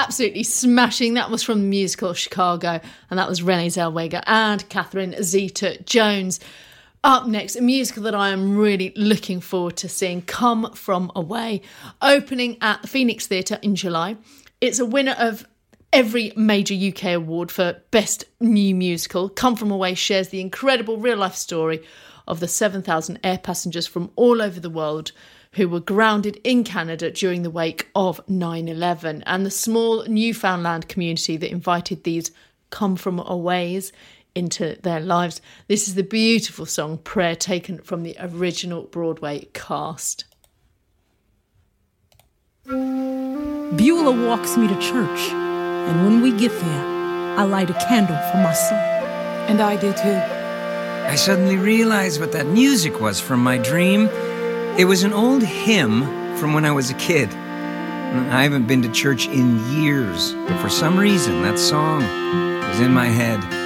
absolutely smashing. That was from the musical Chicago, and that was Renee Zellweger and Catherine Zeta-Jones. Up next, a musical that I am really looking forward to seeing, Come From Away, opening at the Phoenix Theatre in July. It's a winner of every major UK award for Best New Musical. Come From Away shares the incredible real-life story of the 7,000 air passengers from all over the world who were grounded in Canada during the wake of 9/11, and the small Newfoundland community that invited these Come From Aways into their lives. This is the beautiful song Prayer, taken from the original Broadway cast. Beulah walks me to church, and when we get there, I light a candle for my son. And I do too. I suddenly realized what that music was from my dream. It was an old hymn from when I was a kid. I haven't been to church in years, but for some reason that song was in my head.